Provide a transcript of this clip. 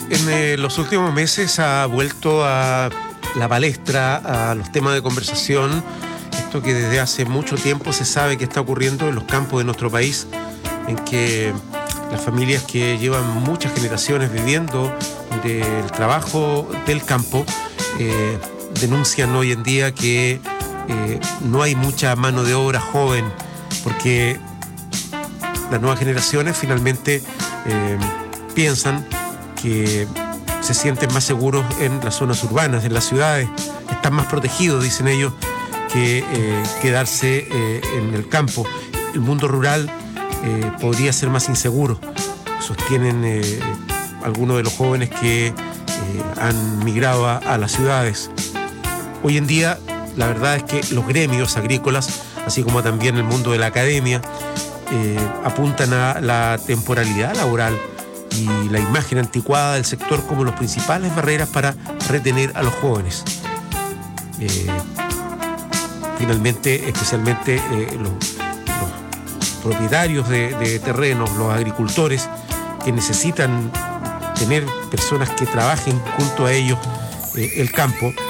En los últimos meses ha vuelto a la palestra, a los temas de conversación, esto que desde hace mucho tiempo se sabe que está ocurriendo en los campos de nuestro país, en que las familias que llevan muchas generaciones viviendo del trabajo del campo denuncian hoy en día que no hay mucha mano de obra joven, porque las nuevas generaciones finalmente piensan que se sienten más seguros en las zonas urbanas, en las ciudades, están más protegidos, dicen ellos, que quedarse en el campo. El mundo rural podría ser más inseguro, sostienen algunos de los jóvenes que han migrado a las ciudades. Hoy en día, la verdad es que los gremios agrícolas, así como también el mundo de la academia, apuntan a la temporalidad laboral y la imagen anticuada del sector como las principales barreras para retener a los jóvenes. Finalmente, especialmente los propietarios de terrenos, los agricultores, que necesitan tener personas que trabajen junto a ellos el campo,